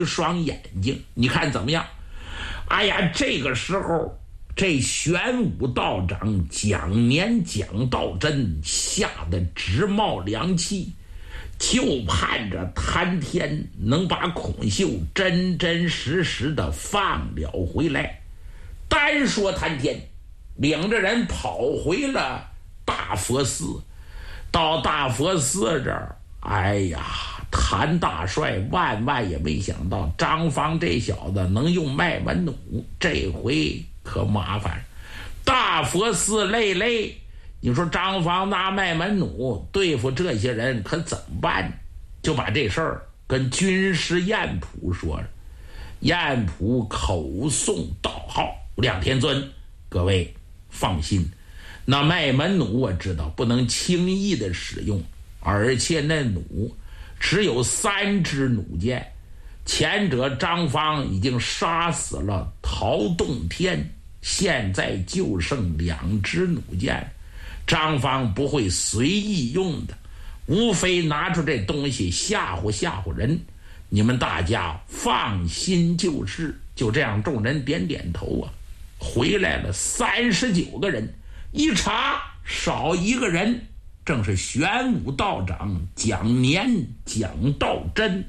双眼睛，你看怎么样？哎呀，这个时候，这玄武道长蒋年、蒋道真吓得直冒凉气，就盼着谭天能把孔秀真真实实的放了回来。单说谭天领着人跑回了大佛寺，到大佛寺这儿，哎呀，谭大帅万万也没想到张方这小子能用卖门弩，这回可麻烦。大佛寺累累，你说张方拿卖门弩对付这些人可怎么办？就把这事儿跟军师晏普说了。晏普口诵道号：亮天尊，各位放心，那卖门弩我知道不能轻易的使用，而且那弩只有3支弩箭，前者张方已经杀死了陶洞天，现在就剩2支弩箭，张方不会随意用的，无非拿出这东西吓唬吓唬人，你们大家放心就是。就这样，众人点点头啊。回来了39个人，一查少1个人，正是玄武道长蒋年、蒋道真。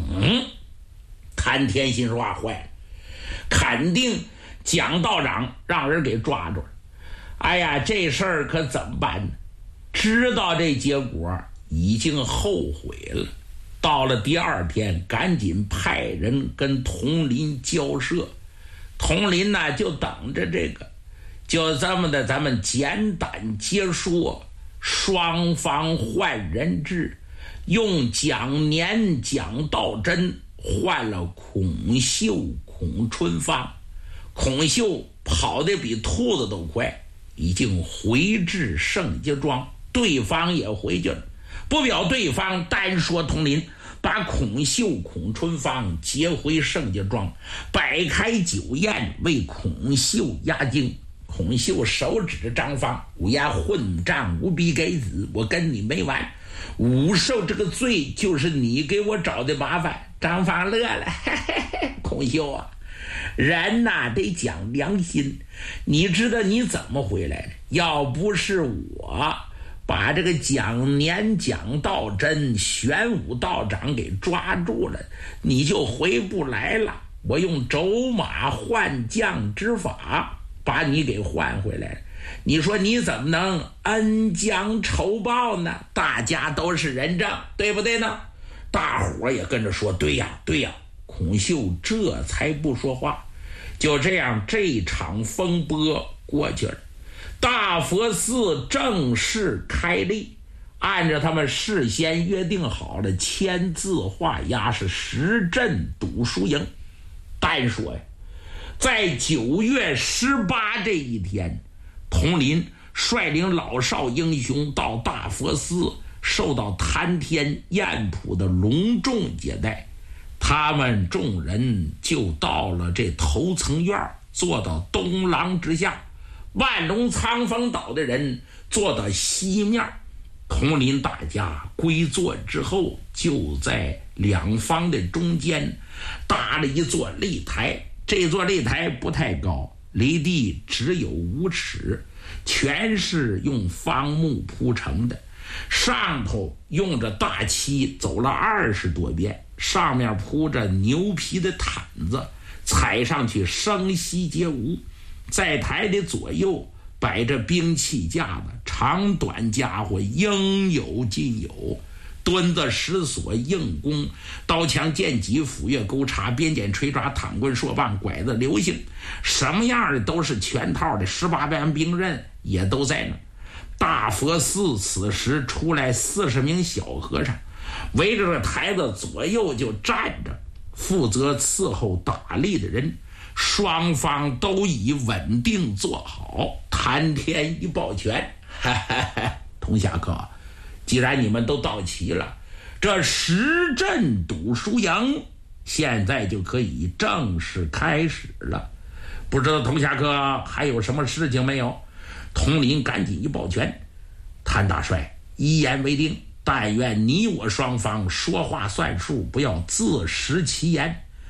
谭天心说坏了，肯定蒋道长让人给抓住了。哎呀，这事儿可怎么办呢？知道这结果已经后悔了。到了第2天，赶紧派人跟佟林交涉。佟林呢，就等着这个，就这么的，咱们简短结说，双方换人质，用蒋年、蒋道真换了孔秀、孔春芳。孔秀跑得比兔子都快，已经回至圣家庄，对方也回去了。不表对方，单说佟林把孔秀、孔春芳接回圣家庄，摆开酒宴为孔秀压惊。孔秀手指着张方：乌鸦混账，无比给子，我跟你没完，吾受这个罪就是你给我找的麻烦。张方乐了，嘿嘿嘿，孔秀啊，人呐得讲良心，你知道你怎么回来的？要不是我把这个蒋年、蒋道真、玄武道长给抓住了，你就回不来了。我用走马换将之法把你给换回来了，你说你怎么能恩将仇报呢？大家都是人证，对不对呢？大伙也跟着说对呀对呀。孔秀这才不说话。就这样，这场风波过去了。大佛寺正式开立，按照他们事先约定好的签字画押，是实镇赌输赢。单说呀，在9月18这一天，佟林率领老少英雄到大佛寺，受到谭天、晏普的隆重接待。他们众人就到了这头层院，坐到东廊之下。万隆苍风岛的人坐到西面。佟林大家归坐之后，就在两方的中间搭了一座擂台。这座擂台不太高，离地只有5尺，全是用方木铺成的，上头用着大漆走了20多遍，上面铺着牛皮的毯子，踩上去声息皆无。在台的左右摆着兵器架子，长短家伙应有尽有，墩子、石锁、硬弓、刀枪剑戟、斧钺钩叉、鞭锏锤爪、躺棍槊棒、拐子流星，什么样的都是全套的。18般兵刃也都在那。大佛寺此时出来40名小和尚，围着这台子左右就站着，负责伺候打擂的人。双方都已稳定坐好。谭天一抱拳：童侠客，既然你们都到齐了，这实阵赌输赢现在就可以正式开始了。不知道童侠客还有什么事情没有？佟林赶紧一抱拳：谭大帅，一言为定，但愿你我双方说话算数，不要自食其言。